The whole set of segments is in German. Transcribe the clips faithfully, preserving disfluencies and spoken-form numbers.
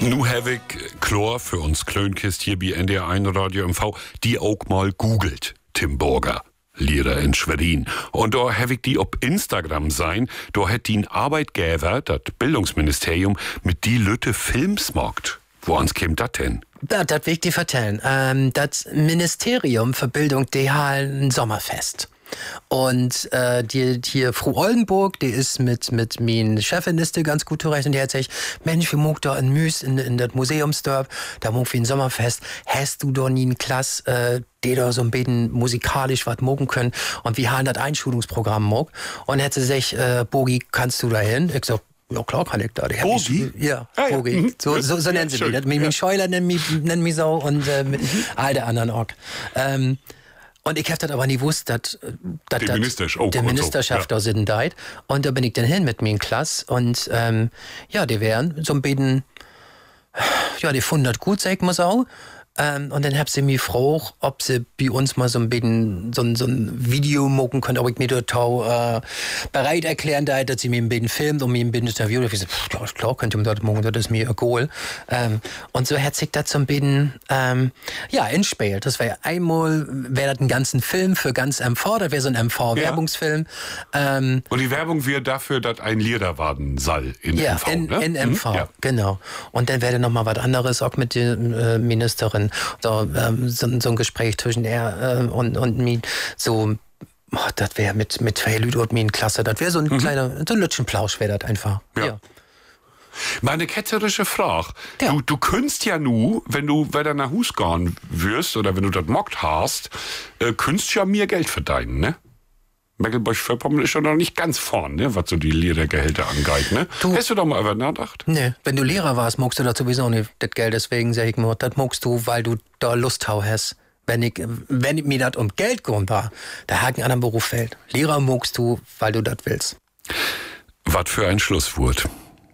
Nu habe ich klar für uns Klönkist hier bei N D R eins Radio M V, die auch mal googelt, Tim Burger. Lehrer in Schwerin. Und da habe ich die auf Instagram sein, da hat die ein Arbeitgeber, das Bildungsministerium, mit die Lütte Films mockt. Wo uns käme das denn? Ja, das will ich dir vertellen. Ähm, das Ministerium für Bildung, die hat ein Sommerfest. Und äh, die, die Frau Oldenburg, die ist mit, mit meinen Chefin ist die ganz gut zurecht und die hat gesagt, Mensch, wir muck da in Müs, in, in das Museumsdorf, da muck wir ein Sommerfest, hast du da nie einen Klass, äh, die da so ein bisschen musikalisch was mogen können und wir haben das Einschulungsprogramm mock und hat sie gesagt, äh, Bogi, kannst du da hin? Ich so, ja klar kann ich da. Die Bogi? Ich, ja, ah, Bogi. Ja. So, so, so nennen sie ja, mich. Das, mein ja. Scheuler nennen mich, nennen mich so und äh, mhm. all der anderen auch. Ähm, Und ich hab das aber nie gewusst, dass dat, der Minister oh, der Ministerschaft so. ja. da sind deit. Und da bin ich dann hin mit mir in Klasse. Und ähm, ja, die wären so ein bisschen, ja, die fanden das gut, sag ich mal so. Ähm, und dann hab sie mich gefragt, ob sie bei uns mal so ein bisschen so, so ein Video machen können, ob ich mir dort äh, bereit erklären da, dass sie mir ein bisschen filmt und mir ein bisschen interviewt. Und ich so, klar, klar, könnt ihr mir das machen, das ist mir egal. Ähm, und so hat sich das so ein bisschen, ähm, ja, entspielt. Das wäre einmal, wäre das ein ganzen Film für ganz M V, das wäre so ein M V-Werbungsfilm. Ja. Ähm, und die Werbung wäre dafür, dass ein Liederwaden soll in ja, M V, in, ne? in M V, hm? ja. genau. Und dann wäre noch mal was anderes, auch mit der äh, Ministerin. So, ähm, so, so ein Gespräch zwischen er äh, und, und mir. So, oh, das wäre mit, mit zwei Leuten und mir in Klasse. Das wäre so ein mhm. kleiner, so ein Lütschenplausch wäre das einfach. Ja. ja. Meine ketzerische Frage. Ja. Du, du könntest ja nu, wenn du wieder nach Hus gehen wirst oder wenn du das mockt hast, äh, könntest ja mehr Geld verdienen, ne? Mecklenburg-Vorpommern ist ja noch nicht ganz vorn, ne, was so die Lehrergehälter angeht, ne? Du, Hast du doch mal über nachgedacht? Nee, wenn du Lehrer warst, magst du das sowieso nicht, das Geld. Deswegen sag ich mir, das magst du, weil du da Lust hau hast. Wenn ich, wenn mir das um Geld gehen war, da hat ein anderer Beruf fällt. Lehrer magst du, weil du das willst. Was für ein Schlusswort.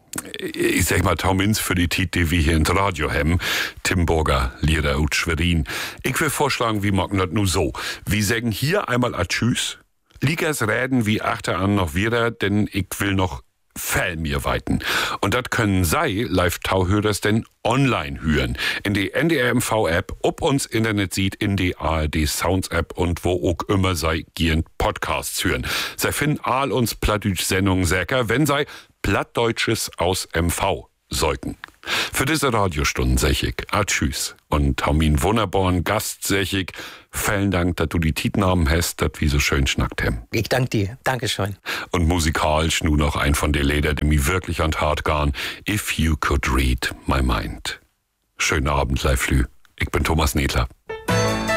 Ich sag mal, Taumins für die Tit, die wir hier ins Radio haben. Tim Burger, Lehrer aus Schwerin. Ich will vorschlagen, wie machen das nur so. Wir sagen hier einmal a Tschüss. Liegers reden wie achter an noch wieder, denn ich will noch Fell mir weiten. Und das können sei Live-Tauhörers denn online hören. In die N D R M V-App, ob uns Internet sieht, in die A R D Sounds-App und wo auch immer sei gehen Podcasts hören. Sei finden all uns Plattdeutsch-Sendungen säcker, wenn sei Plattdeutsches aus M V säugen. Für diese Radiostunden sag ich, ah, tschüss. Und Taumin wunderbaren Gast sag ich, vielen Dank, dass du die Titnamen hast, dass wir so schön schnackt haben. Ich danke dir. Dankeschön. Und musikalisch nur noch ein von den Lieder, die mir wirklich an Hart gehen. If You Could Read My Mind. Schönen Abend, live Flü. Ich bin Thomas Nedler.